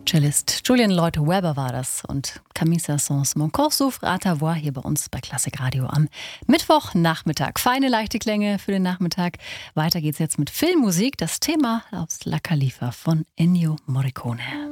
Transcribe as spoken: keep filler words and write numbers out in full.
Cellist Julian Lloyd Webber war das und Camisa Sans Mon Corps souffre à ta voix hier bei uns bei Klassik Radio am Mittwochnachmittag. Feine, leichte Klänge für den Nachmittag. Weiter geht's jetzt mit Filmmusik. Das Thema aus La Califa von Ennio Morricone.